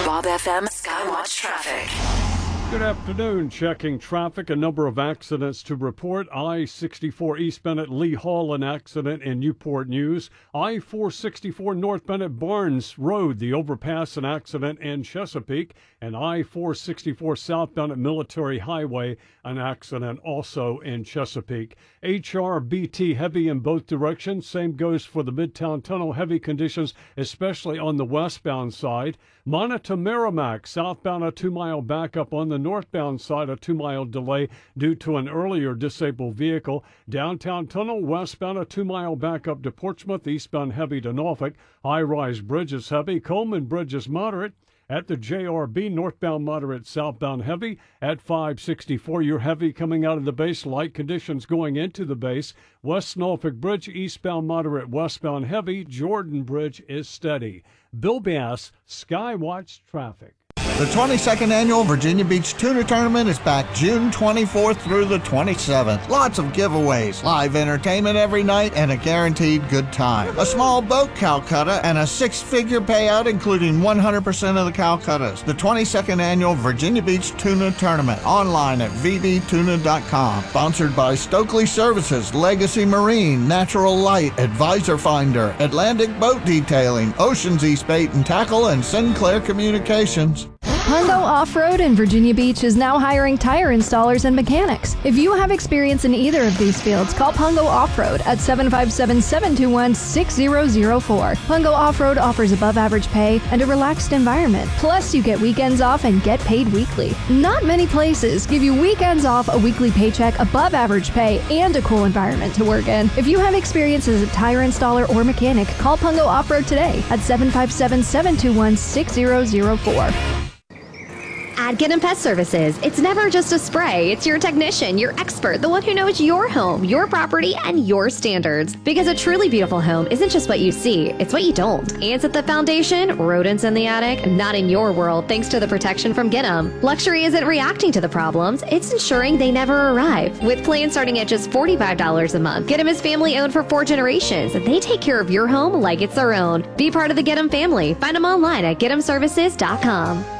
Bob FM Skywatch Traffic. Good afternoon. Checking traffic. A number of accidents to report. I-64 eastbound at Lee Hall, an accident in Newport News. I-464 northbound at Barnes Road, the overpass, an accident in Chesapeake. And I-464 southbound at Military Highway, an accident also in Chesapeake. HRBT heavy in both directions. Same goes for the Midtown Tunnel. Heavy conditions, especially on the westbound side. Moneta Merrimack, southbound a 2-mile backup. On the northbound side, a 2-mile delay due to an earlier disabled vehicle. Downtown Tunnel, westbound a 2-mile backup to Portsmouth. Eastbound heavy to Norfolk. High-rise bridges heavy. Coleman Bridge is moderate. At the JRB, northbound moderate, southbound heavy. At 564, you're heavy coming out of the base. Light conditions going into the base. West Norfolk Bridge, eastbound moderate, westbound heavy. Jordan Bridge is steady. Bill Bass, Skywatch Traffic. The 22nd Annual Virginia Beach Tuna Tournament is back June 24th through the 27th. Lots of giveaways, live entertainment every night, and a guaranteed good time. A small boat Calcutta and a 6-figure payout, including 100% of the Calcuttas. The 22nd Annual Virginia Beach Tuna Tournament, online at vbtuna.com. Sponsored by Stokely Services, Legacy Marine, Natural Light, Advisor Finder, Atlantic Boat Detailing, Oceans East Bait and Tackle, and Sinclair Communications. Pungo Off-Road in Virginia Beach is now hiring tire installers and mechanics. If you have experience in either of these fields, call Pungo Off-Road at 757-721-6004. Pungo Off-Road offers above-average pay and a relaxed environment. Plus, you get weekends off and get paid weekly. Not many places give you weekends off, a weekly paycheck, above-average pay, and a cool environment to work in. If you have experience as a tire installer or mechanic, call Pungo Off-Road today at 757-721-6004. At Get 'em Pet Services, it's never just a spray. It's your technician, your expert, the one who knows your home, your property, and your standards. Because a truly beautiful home isn't just what you see, it's what you don't. Ants at the foundation, rodents in the attic, not in your world thanks to the protection from Get 'em. Luxury isn't reacting to the problems, it's ensuring they never arrive. With plans starting at just $45 a month, Get 'em is family owned for 4 generations. They take care of your home like it's their own. Be part of the Get 'em family. Find them online at getemservices.com.